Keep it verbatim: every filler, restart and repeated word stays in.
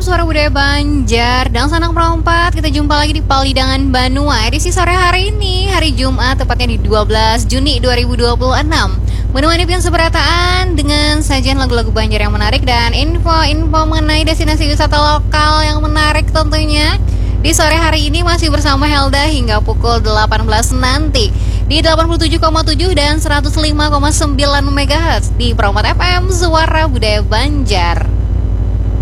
Suara Budaya Banjar dan Sanang Perompat. Kita jumpa lagi di Palidangan Banua edisi sore hari ini, hari Jumat, tepatnya di dua belas Juni dua ribu dua puluh enam. Menemani pion seberataan dengan sajian lagu-lagu Banjar yang menarik dan info-info mengenai destinasi wisata lokal yang menarik tentunya. Di sore hari ini masih bersama Helda hingga pukul delapan belas nanti di delapan puluh tujuh koma tujuh dan seratus lima koma sembilan megahertz di Perompat F M, Suara Budaya Banjar.